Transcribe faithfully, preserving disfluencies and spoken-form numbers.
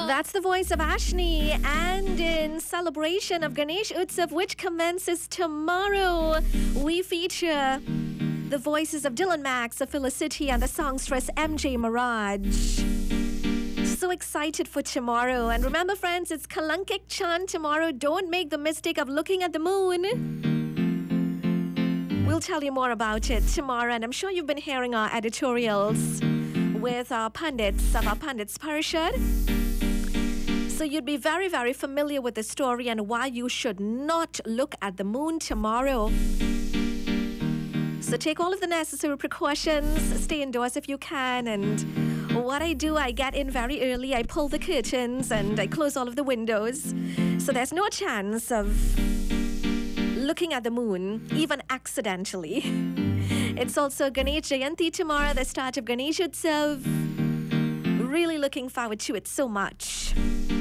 That's the voice of Ashni, and in celebration of Ganesh Utsav, which commences tomorrow, we feature the voices of Dylan Max of Felicity and the songstress M J Maraj. So excited for tomorrow. And remember, friends, it's Kalankik Chand tomorrow. Don't make the mistake of looking at the moon. We'll tell you more about it tomorrow, and I'm sure you've been hearing our editorials with our pundits of our Pundits Parishad. So you'd be very, very familiar with the story and why you should not look at the moon tomorrow. So take all of the necessary precautions, stay indoors if you can, and what I do, I get in very early, I pull the curtains and I close all of the windows. So there's no chance of looking at the moon, even accidentally. It's also Ganesh Jayanti tomorrow, the start of Ganesh Utsav. Really looking forward to it so much.